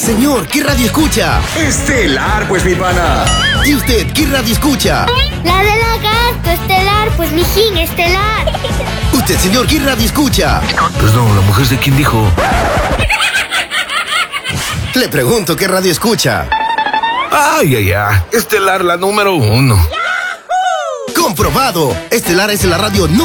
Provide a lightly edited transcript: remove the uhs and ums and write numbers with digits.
Señor, ¿qué radio escucha? Estelar, pues, mi pana. ¿Y usted qué radio escucha? La de Lagarto, Estelar, pues mijín, Estelar. Usted, señor, ¿qué radio escucha? Perdón, ¿la mujer de quién dijo? Le pregunto, ¿qué radio escucha? Ay, ay, ay. Estelar, la número 1. ¡Comprobado! Estelar es la radio